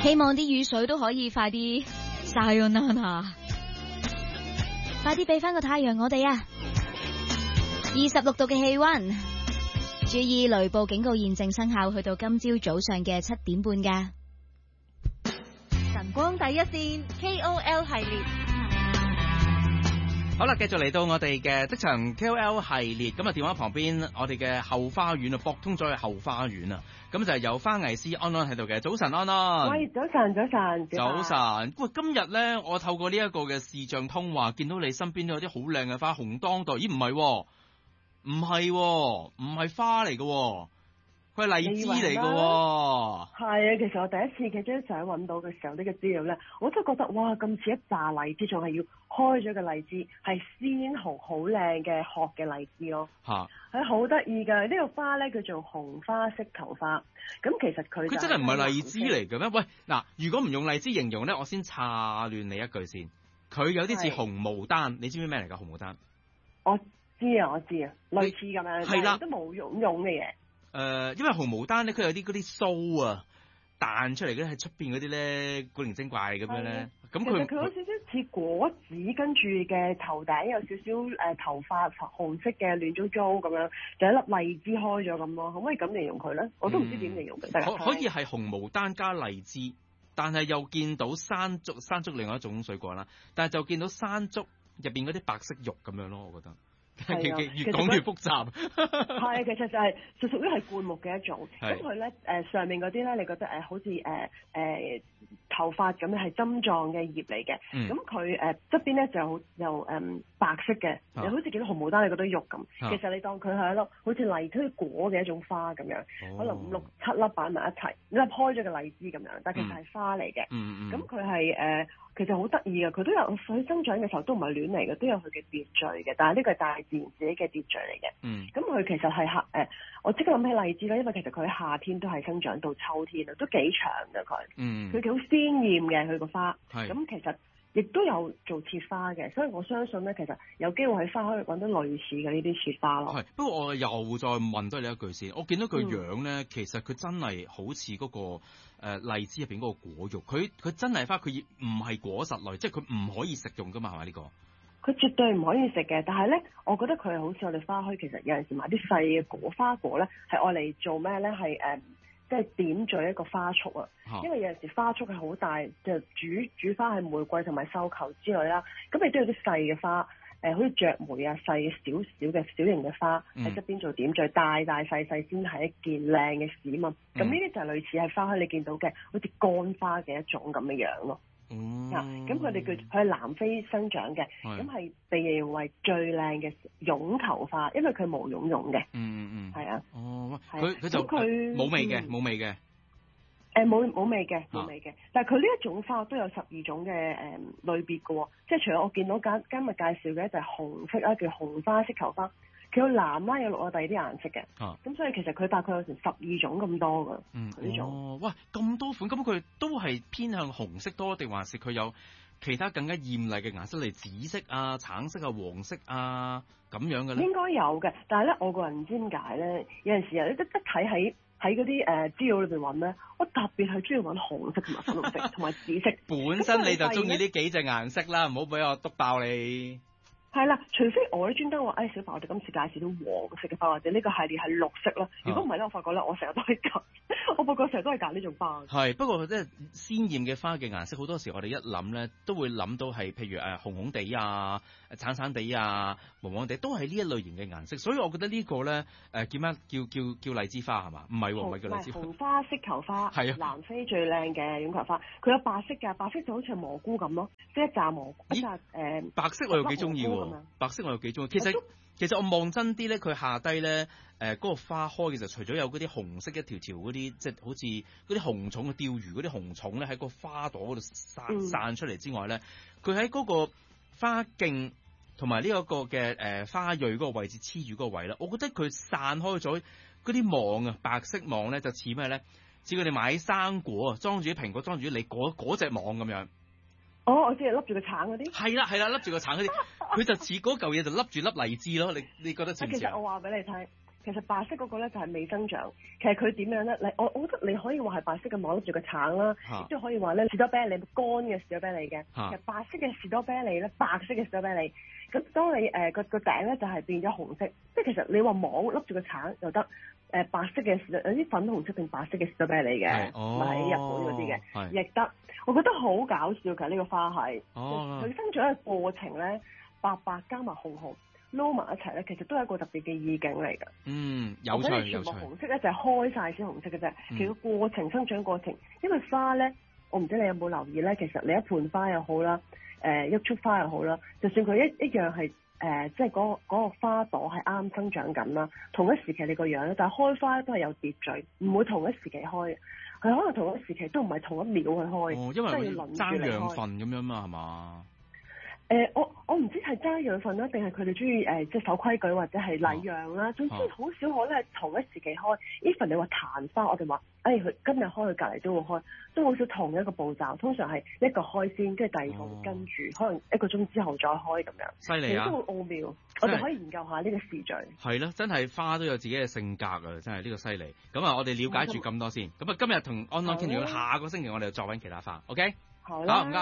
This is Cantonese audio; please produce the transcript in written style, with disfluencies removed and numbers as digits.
希望啲雨水都可以快啲sayonara，快啲俾翻個太陽我哋啊！26度嘅氣溫，注意雷暴警告現正生效，去到今朝早上嘅7點半㗎。 晨光第一線 KOL 系列。 好啦，繼續嚟到我哋嘅職場 KOL 系列，咁啊電話旁邊我哋嘅後花園啊，駁通咗去後花園啊，咁就係有花藝師安安喺度嘅。早晨，安安。 喂，早晨，早晨。 早晨。喂，今日咧，我透過呢一個嘅視像通話，見到你身邊都有啲好靚嘅花，紅當代。咦，唔係花嚟嘅，佢係荔枝嚟嘅。 係啊，其實我第一次嘅張相揾到嘅時候，呢個資料咧，我都覺得哇，咁似一紮荔枝，仲係要開咗嘅荔枝，係鮮紅好靚嘅殼嘅荔枝咯。 嚇， 係好得意㗎！呢個花咧叫做紅花色球花。咁其實佢真係唔係荔枝嚟嘅咩？喂，嗱，如果唔用荔枝形容咧，我先岔亂你一句先。佢有啲似紅毛丹，你知唔知咩嚟㗎？紅毛丹？ 我知啊，類似咁樣，係啦，都冇用嘅嘢。 因為紅毛丹咧，佢有啲嗰啲鬚啊彈出嚟嘅喺出邊嗰啲咧，古靈精怪咁樣咧。咁佢有少少似果子，跟住嘅頭頂有少少頭髮紅色嘅亂糟糟咁樣，就一粒荔枝開咗咁咯。可唔可以咁形容佢咧？我都唔知點形容嘅。 可以係紅毛丹加荔枝，但係又見到山竹另外一種水果啦，但係就見到山竹入邊嗰啲白色肉咁樣咯，我覺得。越講越複雜。 係，其實就屬於係灌木嘅一種。咁佢咧上面嗰啲咧，你覺得好似頭髮咁樣係針狀嘅葉嚟嘅。咁佢側邊咧就有白色嘅，又好似見到紅毛丹你覺得肉咁。其實你當佢係一粒好似荔枝果嘅一種花咁樣，可能5、6、7粒擺埋一齊，一粒開咗嘅荔枝咁樣，但其實係花嚟嘅。咁佢係其實好得意嘅，佢都有佢生長嘅時候都唔係亂嚟嘅，都有佢嘅秩序嘅。但係呢個係大自然自己嘅秩序嚟嘅。咁佢其實係我即刻諗起荔枝啦，因為其實佢喺夏天都係生長到秋天啊，都幾長嘅佢。佢好鮮豔嘅佢個花。咁其實亦都有做切花嘅，所以我相信咧，其實有機會喺花可以揾到類似嘅呢啲切花咯。 係，不過我又再問多你一句先，我見到佢樣咧，其實佢真係好似嗰個荔枝入邊嗰個果肉，佢真係花，佢唔係果實類，即係佢唔可以食用噶嘛，係咪呢個？ 佢絕對唔可以食嘅，但係咧，我覺得佢係好似我哋花墟，其實有陣時買啲細嘅花果咧，係愛嚟做咩咧？係即係點綴一個花束啊！因為有陣時花束係好大，就主花係玫瑰同埋繡球之類啦。咁亦都有啲細嘅花，好似雀梅啊，細嘅少少嘅小型嘅花喺側邊做點綴，大大細細先係一件靚嘅事啊嘛。咁呢啲就係類似喺花墟你見到嘅，好似乾花嘅一種咁嘅樣咯。咁佢哋佢喺南非生長嘅，咁係被認為最靚嘅絨球花，因為佢毛茸茸嘅。係啊。 佢就冇味嘅，冇味嘅。 冇味嘅，但係佢呢一種花都有12種嘅類別嘅喎，即係除咗我見到今日介紹嘅就係紅色啦，叫紅花色球花，佢有藍啦，有綠啊，第二啲顏色嘅。咁所以其實佢大概有成12種咁多㗎。呢種。 哇，咁多款，咁佢都係偏向紅色多，定還是佢有其他更加豔麗嘅顏色，例如紫色啊、橙色啊、黃色啊咁樣嘅咧？應該有嘅，但係咧我個人唔知點解咧，有陣時啊，一睇喺嗰啲資料裏邊揾咧，我特別係中意揾紅色同埋粉紅色同埋紫色。 本身你就中意呢幾隻顏色啦，唔好俾我篤爆你。 係啦，除非我咧專登話，小白我哋今次介紹到黃色嘅花，或者呢個系列係綠色啦。如果唔係咧，我發覺咧，我成日都係揀，我發覺成日都係揀呢種花。係， 不過即係鮮豔嘅花嘅顏色，好多時我哋一諗咧，都會諗到係譬如紅紅地啊、橙橙地啊、黃黃地，都係呢一類型嘅顏色。所以我覺得呢個咧叫咩？叫荔枝花係嘛？唔係喎，唔係叫荔枝花。紅花色球花係啊， 南非最靚嘅絨球花，佢有白色㗎，白色就好似蘑菇咁咯，即係一紮蘑菇，一紮白色我又幾中意喎。白色我又幾中意，其實我望真啲咧，佢下低咧嗰個花開嘅時候，除咗有嗰啲紅色一條條嗰啲，即係好似嗰啲紅蟲嘅釣魚嗰啲紅蟲咧，喺個花朵嗰度散出嚟之外咧，佢喺嗰個花徑同埋呢一個嘅花蕊嗰個位置黐住嗰個位咧，我覺得佢散開咗嗰啲網啊，白色網咧就似咩咧？似佢哋買生果啊，裝住啲蘋果，裝住啲你嗰隻網咁樣。 我知係笠住個橙嗰啲。係啦， 笠住個橙嗰啲，佢就似嗰嚿嘢就笠住粒荔枝咯。你覺得似唔似？ 其實我話俾你聽， 其實白色嗰個咧就係未生長。其實佢點樣咧？我覺得你可以話係白色嘅網笠住個橙啦，亦都可以話咧士多啤梨乾嘅士多啤梨嘅。其實白色嘅士多啤梨咧，白色嘅士多啤梨。咁當你個頂咧就係變咗紅色，即係其實你話網笠住個橙又得，白色嘅有啲粉紅色定白色嘅士多啤梨嘅，咪喺日本嗰啲嘅，亦得。我覺得好搞笑㗎呢個花係，佢生長嘅過程咧，白白加埋紅紅撈埋一齊咧，其實都係一個特別嘅意境嚟㗎。 有趣有趣。 全部紅色咧就係開晒先紅色嘅啫，其實個過程生長過程，因為花咧，我唔知你有冇留意咧，其實你一盆花又好啦。一束花又好啦，就算佢一樣係即係嗰個花朵係啱生長緊啦，同一時期你個樣咧，但係開花都係有秩序，唔會同一時期開嘅。佢可能同一時期都唔係同一秒去開， 因為要輪住爭嚟養分咁樣嘛，係嘛？ 我唔知係爭養分啦，定係佢哋中意即係守規矩或者係禮讓啦。總之好少可咧係同一時期開。even 你話曇花，我哋話佢今日開，佢隔離都會開，都好少同一個步驟。通常係一個開先，跟住第二個跟住，可能1個鐘之後再開咁樣。 犀利啊！ 都好奧妙，我哋可以研究下呢個時序。係咯，真係花都有自己嘅性格啊！真係呢個犀利。咁啊，我哋了解住咁多先。咁啊，今日同安安傾完，下個星期我哋就再揾其他花。OK， 好啦。